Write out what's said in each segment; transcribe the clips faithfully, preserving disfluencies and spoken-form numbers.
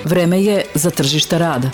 Vreme je za tržište rada.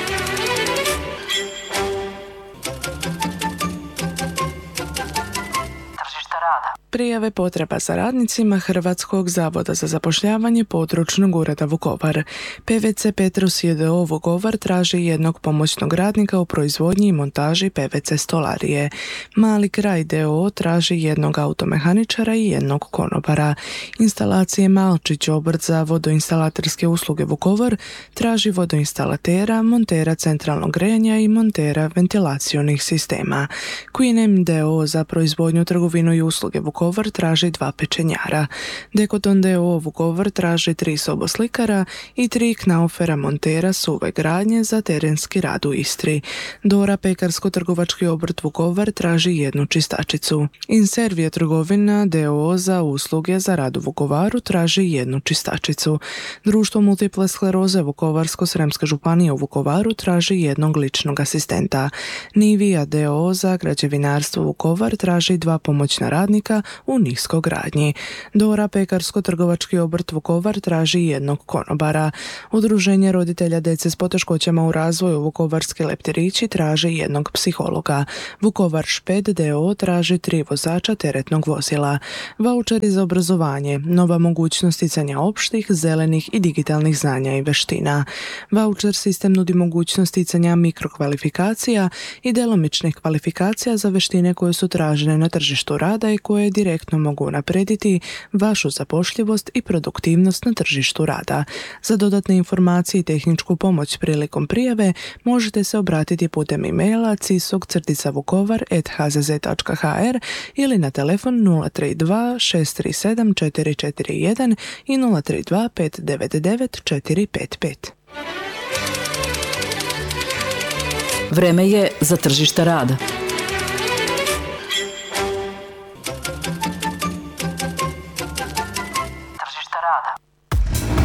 Prijave potreba za radnicima Hrvatskog zavoda za zapošljavanje područnog ureda Vukovar. P V C Petrus j d o Vukovar traži jednog pomoćnog radnika u proizvodnji i montaži P V C stolarije. Mali kraj d o o traži jednog automehaničara i jednog konobara. Instalacije Malčić, obrt za vodoinstalaterske usluge Vukovar, traži vodoinstalatera, montera centralnog grejanja i montera ventilacionih sistema. Queen d o o za proizvodnju, trgovinu i usluge Vukovar Vukovar traži dva pečenjara. Dekoton d o o Vukovar traži tri soboslikara i tri knaufera montera suve gradnje za terenski rad u Istri. Dora pekarsko-trgovački obrt Vukovar traži jednu čistačicu. Inservija trgovina d o o za usluge za rad u Vukovaru traži jednu čistačicu. Društvo multiple skleroze Vukovarsko-sremska županija u Vukovaru traži jednog ličnog asistenta. Nivija d o o za građevinarstvo Vukovar traži dva pomoćna radnika u niskogradnji. Dora pekarsko-trgovački obrt Vukovar traži jednog konobara. Udruženje roditelja djece s poteškoćama u razvoju Vukovarski leptirići traži jednog psihologa. Vukovar Šped d o o traži tri vozača teretnog vozila. Vaučeri za obrazovanje, nova mogućnost sticanja opštih, zelenih i digitalnih znanja i veština. Vaučer sistem nudi mogućnost sticanja mikrokvalifikacija i djelomičnih kvalifikacija za veštine koje su tražene na tržištu rada i koje direktno mogu naprediti vašu zapošljivost i produktivnost na tržištu rada. Za dodatne informacije i tehničku pomoć prilikom prijave možete se obratiti putem e-maila cisog crtica vukovar at h z z dot h r ili na telefon nula tri dva šest tri sedam četiri četiri jedan i nula tri dva pet devet devet četiri pet pet. Vreme je za tržište rada.